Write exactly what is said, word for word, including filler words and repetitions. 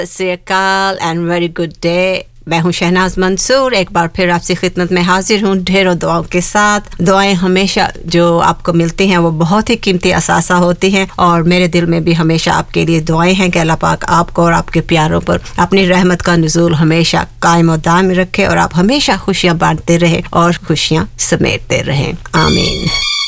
श्री अकाल and very good day. मैं हूं शहनाज मंसूर, एक बार फिर आपसे खिदमत में हाजिर हूं ढेरों दुआओं के साथ। दुआएं हमेशा जो आपको मिलती हैं वो बहुत ही कीमती असासा होती हैं और मेरे दिल में भी हमेशा आपके लिए दुआएं हैं कि अल्लाह पाक आपको और आपके प्यारों पर अपनी रहमत का नुज़ूल हमेशा कायम और दायम रखे और आप हमेशा खुशियां बांटते रहें और खुशियां समेटते रहें। आमीन।